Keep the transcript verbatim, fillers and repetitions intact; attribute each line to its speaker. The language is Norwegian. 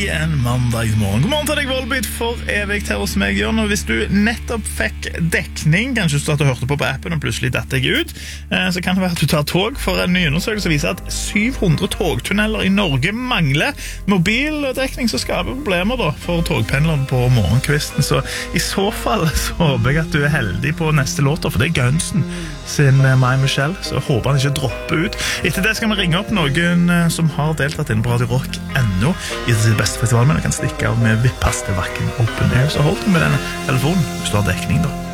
Speaker 1: en mandagsmorgen. God morgen til deg, Volbeat, for evig her hos meg, Jørn. Og hvis du nettopp fikk dekning, kanskje du startet og hørte på på appen og plutselig dette jeg ut, så kan det være at du tar tog, for en ny undersøkelse viser at syv hundre togtunneler i Norge mangler mobildekning, som skaper problemer da, for togpendlerne på morgenkvisten. Så i så fall så håper jeg at du er heldig på neste låter, for det er Gunsen sin My Michelle, så jeg håper han ikke dropper ut. Etter det skal vi ringe opp noen som har deltatt inne på Radio Rock ennå i sitt beste festival, men jeg kan stikke av med Vipaste Vakken Open Air, så hold deg med denne telefonen hvis du har dekning da.